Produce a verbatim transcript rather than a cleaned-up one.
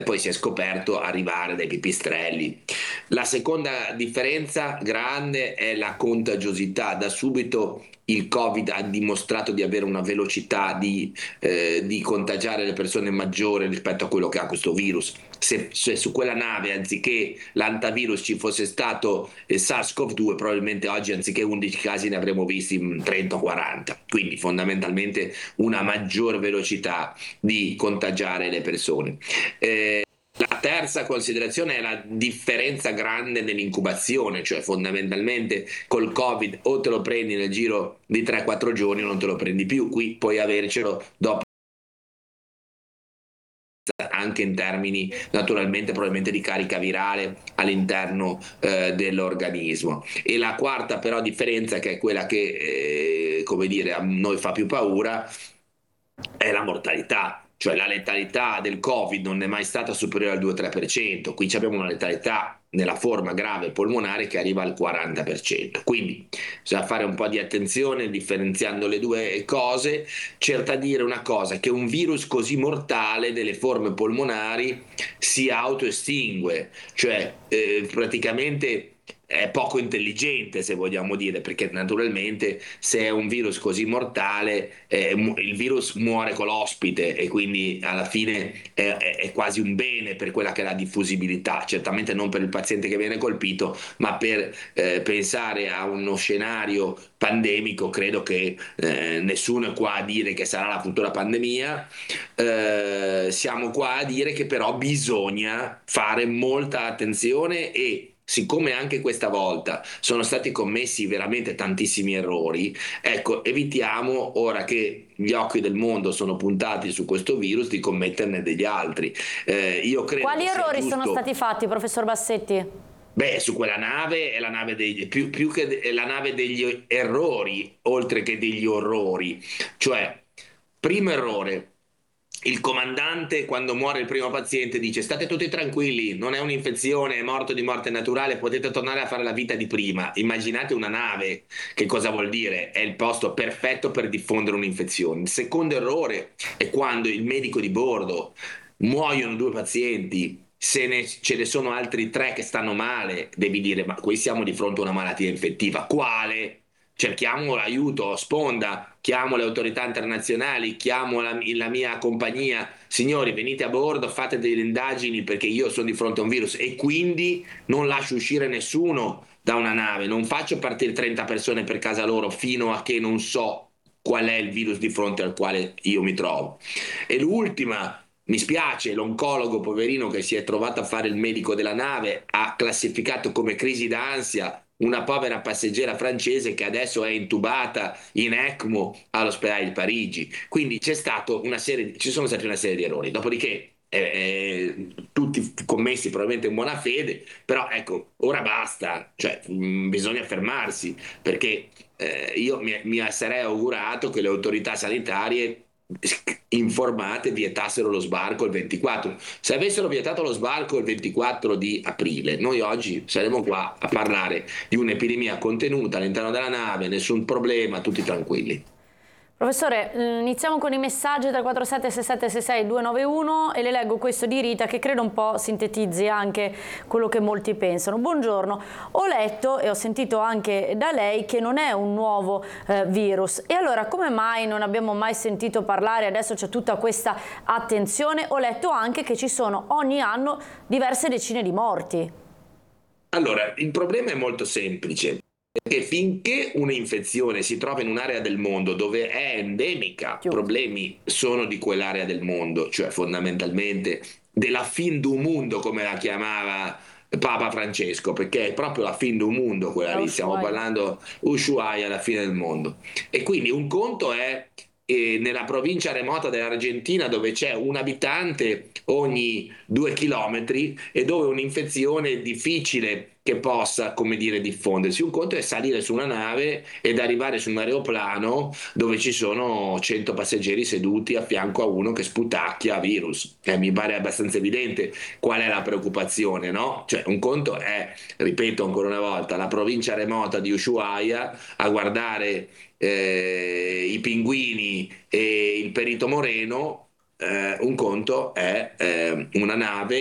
poi si è scoperto arrivare dai pipistrelli. La seconda differenza grande è la contagiosità. Da subito il Covid ha dimostrato di avere una velocità di, eh, di contagiare le persone maggiore rispetto a quello che ha questo virus. Se, se su quella nave, anziché l'antivirus, ci fosse stato il SARS-CoV due, probabilmente oggi anziché undici casi ne avremmo visti trenta o quaranta. Quindi fondamentalmente una maggior velocità di contagiare le persone. Eh, la terza considerazione è la differenza grande nell'incubazione, cioè fondamentalmente col Covid o te lo prendi nel giro di tre quattro giorni o non te lo prendi più, qui puoi avercelo dopo, anche in termini naturalmente probabilmente di carica virale all'interno eh, dell'organismo. E la quarta però differenza, che è quella che eh, come dire, a noi fa più paura, è la mortalità, cioè la letalità del Covid non è mai stata superiore al due tre per cento, qui abbiamo una letalità nella forma grave polmonare che arriva al quaranta per cento, quindi bisogna fare un po' di attenzione differenziando le due cose. C'è da dire una cosa, che un virus così mortale delle forme polmonari si autoestingue, cioè eh, praticamente è poco intelligente, se vogliamo dire, perché naturalmente se è un virus così mortale, eh, il virus muore con l'ospite e quindi alla fine è, è, è quasi un bene per quella che è la diffusibilità, certamente non per il paziente che viene colpito, ma per eh, pensare a uno scenario pandemico, credo che eh, nessuno è qua a dire che sarà la futura pandemia, eh, siamo qua a dire che però bisogna fare molta attenzione e siccome anche questa volta sono stati commessi veramente tantissimi errori, ecco, evitiamo ora che gli occhi del mondo sono puntati su questo virus di commetterne degli altri. Eh, io credo Quali che sia errori sono giusto. stati fatti, professor Bassetti? Beh, su quella nave è la nave degli, più, più che de- è la nave degli errori, oltre che degli orrori. Cioè, primo errore, il comandante quando muore il primo paziente dice state tutti tranquilli, non è un'infezione, è morto di morte naturale, potete tornare a fare la vita di prima. Immaginate una nave, che cosa vuol dire? È il posto perfetto per diffondere un'infezione. Il secondo errore è quando il medico di bordo muoiono due pazienti, se ne, ce ne sono altri tre che stanno male, devi dire, ma qui siamo di fronte a una malattia infettiva. Quale? Cerchiamo l'aiuto, sponda, chiamo le autorità internazionali, chiamo la, la mia compagnia, signori venite a bordo, fate delle indagini perché io sono di fronte a un virus e quindi non lascio uscire nessuno da una nave, non faccio partire trenta persone per casa loro fino a che non so qual è il virus di fronte al quale io mi trovo. E l'ultima, mi spiace, l'oncologo poverino che si è trovato a fare il medico della nave ha classificato come crisi d'ansia una povera passeggera francese che adesso è intubata in ECMO all'ospedale di Parigi. Quindi c'è stato una serie, ci sono stati una serie di errori. Dopodiché eh, eh, tutti commessi probabilmente in buona fede, però ecco, ora basta, cioè mh, bisogna fermarsi perché eh, io mi, mi sarei augurato che le autorità sanitarie informate vietassero lo sbarco il ventiquattro. Se avessero vietato lo sbarco il ventiquattro di aprile, noi oggi saremmo qua a parlare di un'epidemia contenuta all'interno della nave, nessun problema, tutti tranquilli. Professore, iniziamo con i messaggi dal quattro sette sei sette sei sei due nove uno e le leggo questo di Rita che credo un po' sintetizzi anche quello che molti pensano. Buongiorno, ho letto e ho sentito anche da lei che non è un nuovo eh, virus e allora come mai non abbiamo mai sentito parlare, adesso c'è tutta questa attenzione, ho letto anche che ci sono ogni anno diverse decine di morti. Allora, il problema è molto semplice. Perché finché un'infezione si trova in un'area del mondo dove è endemica, Più. problemi sono di quell'area del mondo, cioè fondamentalmente della fin du mundo, come la chiamava Papa Francesco, perché è proprio la fin du mundo quella Da lì, stiamo Ushuaia. parlando Ushuaia, la fine del mondo. E quindi un conto è eh, nella provincia remota dell'Argentina dove c'è un abitante ogni due chilometri e dove un'infezione è difficile che possa, come dire, diffondersi. Un conto è salire su una nave ed arrivare su un aeroplano dove ci sono cento passeggeri seduti a fianco a uno che sputacchia virus. Eh, mi pare abbastanza evidente qual è la preoccupazione, no? Cioè, un conto è, ripeto ancora una volta, la provincia remota di Ushuaia a guardare eh, i pinguini e il perito moreno, eh, un conto è eh, una nave